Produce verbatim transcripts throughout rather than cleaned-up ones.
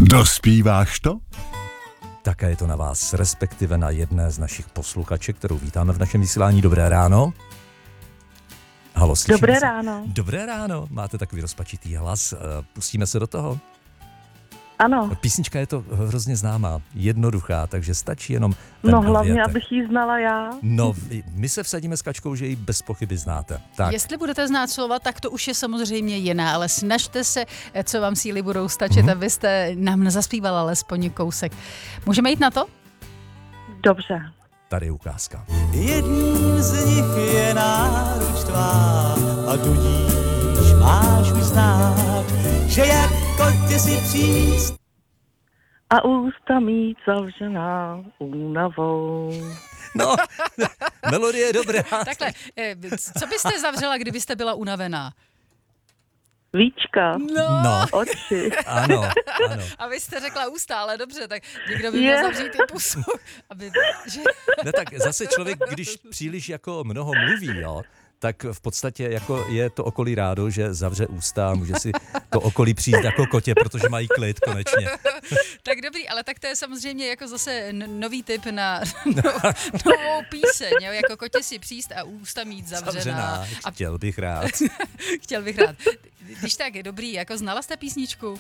Dospíváš to? Také je to na vás, respektive na jedné z našich posluchaček, kterou vítáme v našem vysílání. Dobré ráno. Halo, slyšíme Dobré se? ráno. Dobré ráno. Máte takový rozpačitý hlas. Pustíme se do toho? Ano. Písnička je to hrozně známá, jednoduchá, takže stačí jenom ten No hlavně, dovětek. abych ji znala já. No, my se vsadíme s Kačkou, že ji bez pochyby znáte. Tak. Jestli budete znát slova, tak to už je samozřejmě jiné, ale snažte se, co vám síly budou stačit, Mhm. mm-hmm. abyste nám zaspívala alespoň kousek. Můžeme jít na to? Dobře. Tady je ukázka. Jedním z nich je náruč tvá a tudíž máš už znát, že jako ty si příst. A ústa mít zavřená únavou. No, melodie je dobrá. Takhle, eh, co byste zavřela, kdybyste byla unavená? Víčka. No. No, Oči. ano, ano. A vy jste řekla ústa, ale dobře, tak někdo by Je. měl zavřít i pusu. Aby, že... Ne, tak zase člověk, když příliš jako mnoho mluví, jo, tak v podstatě jako je to okolí rádo, že zavře ústa a může si to okolí přijít jako kotě, protože mají klid konečně. Tak dobrý, ale tak to je samozřejmě jako zase n- nový tip na no, novou píseň, jo, jako kotě si příst a ústa mít zavřená. Zavřená, A chtěl bych rád. chtěl bych rád. Když tak, dobrý, jako znala jste písničku?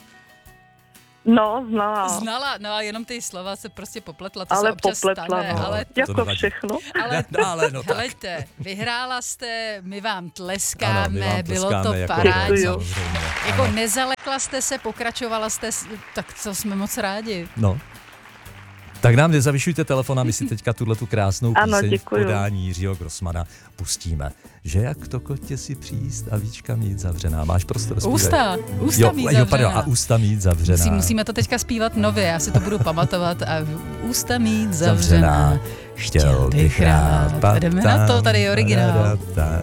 No, znala. Znala, no a jenom ty slova se prostě popletla, to Ale se občas popletla, stane, no. ale, To Jako nevadí. všechno. ale, No, ale no tak. helejte, vyhrála jste, my vám tleskáme, Ano, my vám bylo tleskáme to jako parádní. Děkuju. samozřejmě. Jako Ano. nezalekla jste se, pokračovala jste, s- tak to jsme moc rádi. No. Tak nám nezavyšujte telefon a my si teďka tuhle tu krásnou Ano, píseň v děkuju. podání Jiřího Grossmana pustíme. Že jak to kotě si příst a víčka mít zavřená. Máš prostor zpívat? Ústa, ústa Jo, mít jo, pardon, zavřená. a ústa mít zavřená. Musí, musíme to teďka zpívat nově, já si to budu pamatovat a ústa mít zavřená. Chtěl bych rád. A jdeme na to, tady je originál.